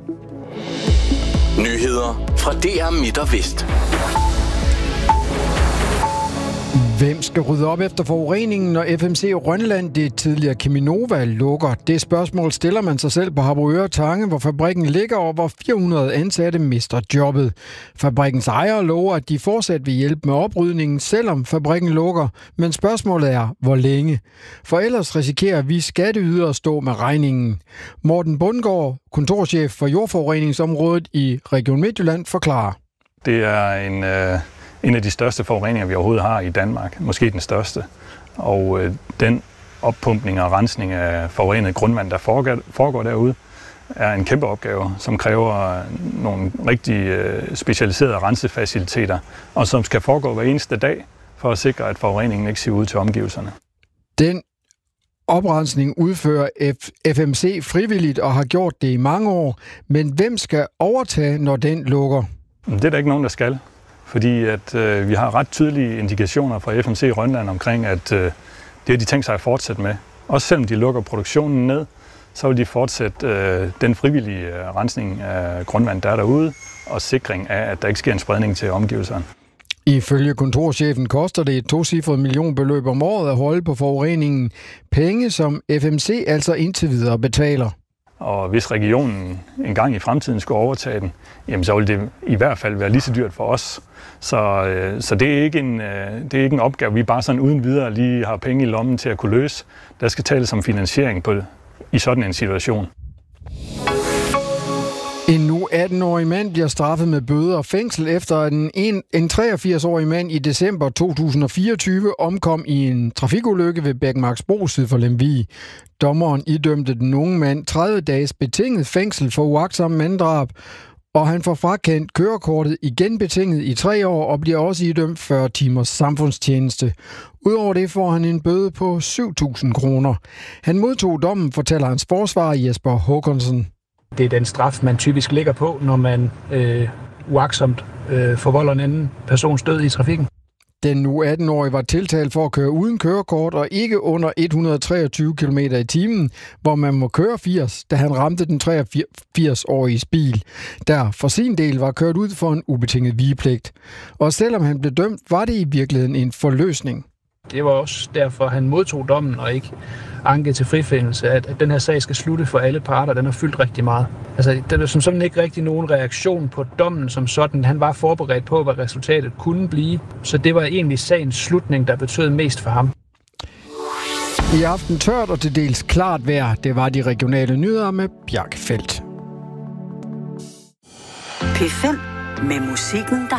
Nyheder fra DR Midt og Vest. Hvem skal rydde op efter forureningen, når FMC Rønland, det tidligere Cheminova, lukker? Det spørgsmål stiller man sig selv på Harboøre Tange, hvor fabrikken ligger, og hvor 400 ansatte mister jobbet. Fabrikkens ejere lover, at de fortsat vil hjælpe med oprydningen, selvom fabrikken lukker. Men spørgsmålet er, hvor længe? For ellers risikerer vi skatteydere at stå med regningen. Morten Bundgaard, kontorchef for jordforureningsområdet i Region Midtjylland, forklarer. Det er en af de største forureninger, vi overhovedet har i Danmark. Måske den største. Og den oppumpning og rensning af forurenet grundvand, der foregår derude, er en kæmpe opgave, som kræver nogle rigtig specialiserede rensefaciliteter, og som skal foregå hver eneste dag, for at sikre, at forureningen ikke siver ud til omgivelserne. Den oprensning udfører FMC frivilligt og har gjort det i mange år. Men hvem skal overtage, når den lukker? Det er der ikke nogen, der skal. Fordi at vi har ret tydelige indikationer fra FMC Rønland omkring, at det har de tænkt sig at fortsætte med. Også selvom de lukker produktionen ned, så vil de fortsætte den frivillige rensning af grundvand, der er derude, og sikring af, at der ikke sker en spredning til omgivelserne. Ifølge kontorchefen koster det et 2-cifret millionbeløb om året at holde på forureningen. Penge, som FMC altså indtil videre betaler. Og hvis regionen engang i fremtiden skulle overtage den, jamen så vil det i hvert fald være lige så dyrt for os. Så det er ikke en opgave, vi bare sådan uden videre lige har penge i lommen til at kunne løse. Der skal tales om finansiering i sådan en situation. En nu 18-årig mand bliver straffet med bøder og fængsel efter at en 83-årig mand i december 2024 omkom i en trafikulykke ved Bækmarksbro syd for Lemvig. Dommeren idømte den unge mand 30 dages betinget fængsel for uagtsom manddrab, og han får frakendt kørekortet igen betinget i 3 år og bliver også idømt 40 timers samfundstjeneste. Udover det får han en bøde på 7.000 kroner. Han modtog dommen, fortæller hans forsvarer Jesper Håkonsen. Det er den straf, man typisk ligger på, når man uagtsomt forvolder en anden persons død i trafikken. Den nu 18-årige var tiltalt for at køre uden kørekort og ikke under 123 km i timen, hvor man må køre 80, da han ramte den 83-årige bil, der for sin del var kørt ud for en ubetinget vigepligt. Og selvom han blev dømt, var det i virkeligheden en forløsning. Det var også derfor, han modtog dommen og ikke ankede til frifindelse, at den her sag skal slutte for alle parter. Den har fyldt rigtig meget. Altså, der er som sådan ikke rigtig nogen reaktion på dommen som sådan. Han var forberedt på, hvad resultatet kunne blive. Så det var egentlig sagens slutning, der betød mest for ham. I aften tørt og til dels klart vejr. Det var de regionale nyheder med Bjarke Feldt. P5 med musikken, der